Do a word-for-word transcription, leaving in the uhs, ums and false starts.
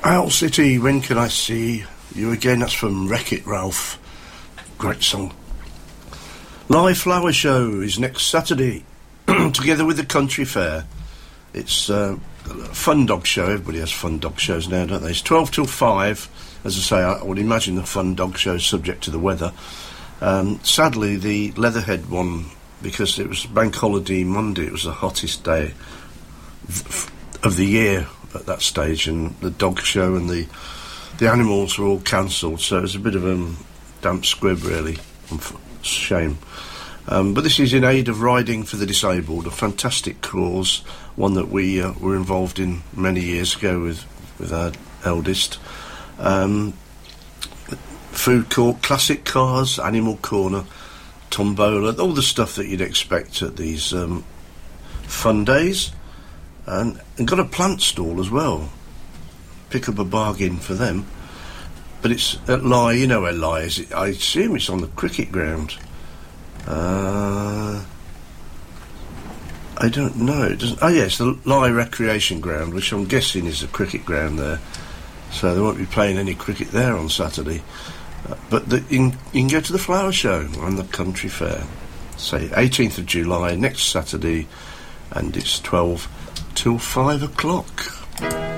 Owl City, when can I see you again? That's from Wreck-It Ralph. Great song. Live Flower Show is next Saturday, together with the Country Fair. It's uh, a fun dog show. Everybody has fun dog shows now, don't they? It's twelve till five. As I say, I would imagine the fun dog show is subject to the weather. Um, sadly, the Leatherhead one, because it was Bank Holiday Monday, it was the hottest day of the year at that stage, and the dog show and the the animals were all cancelled, so it was a bit of a damp squib, really. Shame. Um, but this is in aid of Riding for the Disabled, a fantastic cause, one that we uh, were involved in many years ago with, with our eldest. Um, food court, classic cars, animal corner, tombola, all the stuff that you'd expect at these um, fun days. And, and got a plant stall as well. Pick up a bargain for them. But it's at Lye, you know where Lye is. I assume it's on the cricket ground. Uh, I don't know. It doesn't. Oh yes, the Lye Recreation Ground, which I'm guessing is a cricket ground there. So they won't be playing any cricket there on Saturday. Uh, but the, you, can, you can go to the flower show and the Country Fair. Say eighteenth of July, next Saturday, and it's twelve till five o'clock.